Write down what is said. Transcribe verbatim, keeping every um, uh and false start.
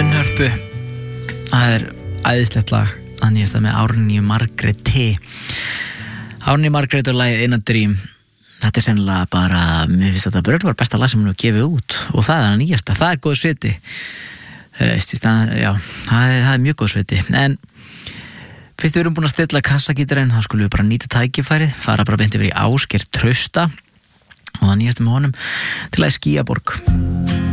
munnhörpu. Það er æðislegt lag að nýjasta með Árnýju Margréti. Árnýju Margrét og lagið In a Dream. Þetta er sennilega bara, mér finnst þetta bara besta lag sem hún hefur gefið út og það er það nýjasta, það er góð sviti. Það, já, það er, það er mjög góð sviti. En fyrst við erum búin að stilla kassagítarinn, þá skulum við bara nýta tækifærið, fara bara beint yfir í Ásgeir Trausta og það nýjasta með honum til að Skýjaborg.